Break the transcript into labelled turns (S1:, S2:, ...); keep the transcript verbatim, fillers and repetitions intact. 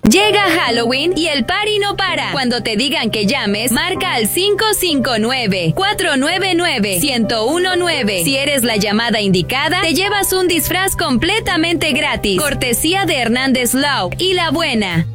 S1: Llega Halloween y el party no para. Cuando te digan que llames, marca al cinco cinco nueve, cuatro nueve nueve, uno cero uno nueve. Si eres la llamada indicada, te llevas un disfraz completamente gratis. Cortesía de Hernández Law y La Buena.